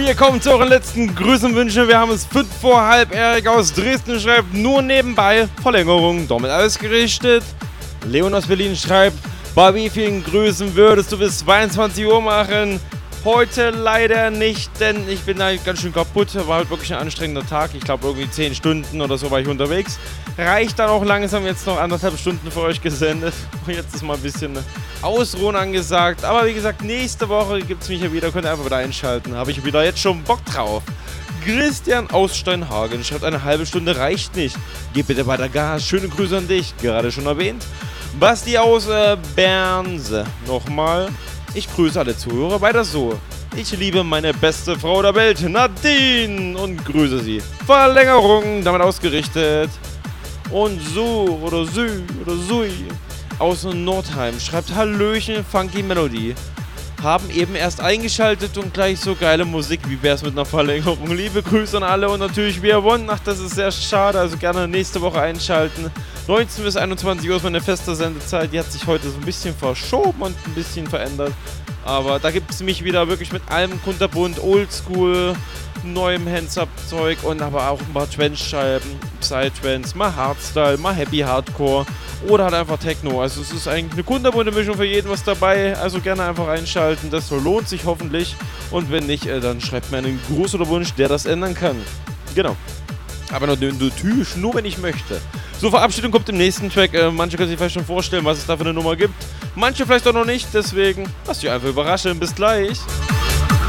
Wir kommen zu euren letzten Grüßen und Wünschen. Wir haben es 5 vor halb. Erik aus Dresden schreibt nur nebenbei Verlängerung, damit alles gerichtet. Leon aus Berlin schreibt, bei wie vielen Grüßen würdest du bis 22 Uhr machen? Heute leider nicht, denn ich bin halt ganz schön kaputt. War halt wirklich ein anstrengender Tag. Ich glaube irgendwie 10 Stunden oder so war ich unterwegs. Reicht dann auch langsam, jetzt noch 1,5 Stunden für euch gesendet. Und jetzt ist mal ein bisschen Ausruhen angesagt. Aber wie gesagt, nächste Woche gibt es mich ja wieder. Könnt ihr einfach wieder einschalten. Habe ich wieder jetzt schon Bock drauf. Christian aus Steinhagen schreibt, eine halbe Stunde reicht nicht. Gib bitte weiter Gas. Schöne Grüße an dich. Gerade schon erwähnt. Basti aus Bernse. Nochmal. Ich grüße alle Zuhörer weiter so. Ich liebe meine beste Frau der Welt, Nadine, und grüße sie. Verlängerung, damit ausgerichtet. Und so oder Sü oder Sui aus Nordheim schreibt Hallöchen, Funky Melody. Haben eben erst eingeschaltet und gleich so geile Musik. Wie wär's mit einer Verlängerung? Liebe Grüße an alle und natürlich wir wollen. Ach, das ist sehr schade, also gerne nächste Woche einschalten. 19 bis 21 Uhr ist meine feste Sendezeit. Die hat sich heute so ein bisschen verschoben und ein bisschen verändert. Aber da gibt es mich wieder wirklich mit allem kunterbunt, Oldschool, neuem Hands-Up-Zeug und aber auch ein paar Trance-Scheiben, Psytrance, mal Hardstyle, mal Happy Hardcore oder halt einfach Techno. Also es ist eigentlich eine kunterbunte Mischung für jeden was dabei. Also gerne einfach einschalten, das lohnt sich hoffentlich. Und wenn nicht, dann schreibt mir einen Gruß oder Wunsch, der das ändern kann. Genau. Aber natürlich nur, wenn ich möchte. So, Verabschiedung kommt im nächsten Track. Manche können sich vielleicht schon vorstellen, was es da für eine Nummer gibt. Manche vielleicht auch noch nicht. Deswegen lasst euch einfach überraschen. Bis gleich.